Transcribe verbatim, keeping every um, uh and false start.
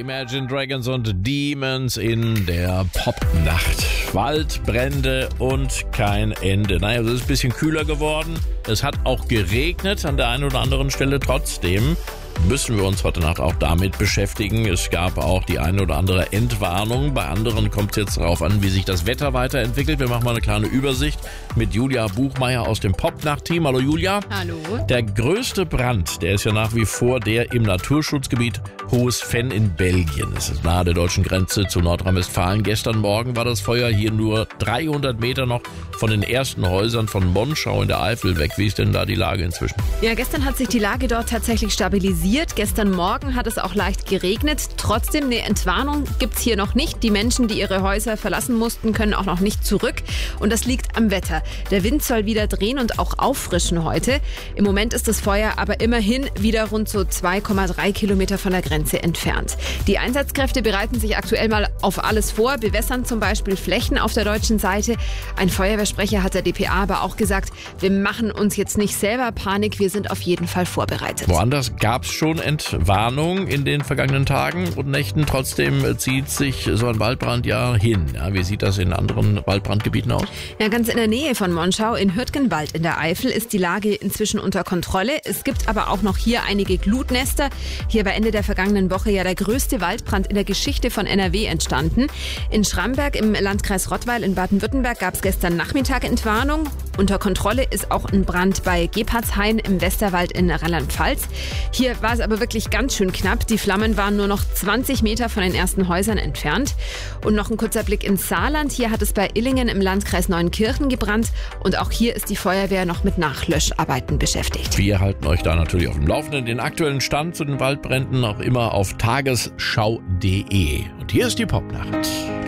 Imagine Dragons und Demons in der Popnacht. Waldbrände und kein Ende. Naja, es ist ein bisschen kühler geworden. Es hat auch geregnet an der einen oder anderen Stelle. Trotzdem müssen wir uns heute Nacht auch damit beschäftigen. Es gab auch die eine oder andere Entwarnung. Bei anderen kommt es jetzt darauf an, wie sich das Wetter weiterentwickelt. Wir machen mal eine kleine Übersicht mit Julia Buchmeier aus dem Popnacht-Team. Hallo Julia. Hallo. Der größte Brand, der ist ja nach wie vor der im Naturschutzgebiet Hohes Venn in Belgien. Es ist nahe der deutschen Grenze zu Nordrhein-Westfalen. Gestern Morgen war das Feuer hier nur dreihundert Meter noch von den ersten Häusern von Monschau in der Eifel weg. Wie ist denn da die Lage inzwischen? Ja, gestern hat sich die Lage dort tatsächlich stabilisiert. Gestern Morgen hat es auch leicht geregnet. Trotzdem eine Entwarnung gibt es hier noch nicht. Die Menschen, die ihre Häuser verlassen mussten, können auch noch nicht zurück. Und das liegt am Wetter. Der Wind soll wieder drehen und auch auffrischen heute. Im Moment ist das Feuer aber immerhin wieder rund so zwei Komma drei Kilometer von der Grenze entfernt. Die Einsatzkräfte bereiten sich aktuell mal auf alles vor, bewässern zum Beispiel Flächen auf der deutschen Seite. Ein Feuerwehrsprecher hat der D P A aber auch gesagt, wir machen uns jetzt nicht selber Panik, wir sind auf jeden Fall vorbereitet. Woanders gab es schon Entwarnung in den vergangenen Tagen und Nächten. Trotzdem zieht sich so ein Waldbrand ja hin. Ja, wie sieht das in anderen Waldbrandgebieten aus? Ja, ganz in der Nähe von Monschau in Hürtgenwald in der Eifel ist die Lage inzwischen unter Kontrolle. Es gibt aber auch noch hier einige Glutnester. Hier war Ende der vergangenen Woche ja der größte Waldbrand in der Geschichte von N R W entstanden. In Schramberg im Landkreis Rottweil in Baden-Württemberg gab es gestern Nachmittag Entwarnung. Unter Kontrolle ist auch ein Brand bei Gebhardshain im Westerwald in Rheinland-Pfalz. Hier war es aber wirklich ganz schön knapp. Die Flammen waren nur noch zwanzig Meter von den ersten Häusern entfernt. Und noch ein kurzer Blick ins Saarland. Hier hat es bei Illingen im Landkreis Neuenkirchen gebrannt. Und auch hier ist die Feuerwehr noch mit Nachlöscharbeiten beschäftigt. Wir halten euch da natürlich auf dem Laufenden. Den aktuellen Stand zu den Waldbränden auch immer auf tagesschau punkt de. Und hier ist die Popnacht.